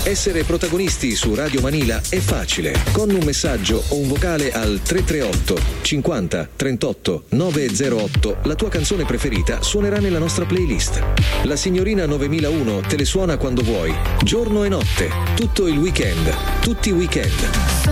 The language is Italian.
Essere protagonisti su Radio Manila è facile. Con un messaggio o un vocale al 338 50 38 908 la tua canzone preferita suonerà nella nostra playlist. La signorina 9001 te le suona quando vuoi, giorno e notte, tutto il weekend, tutti i weekend.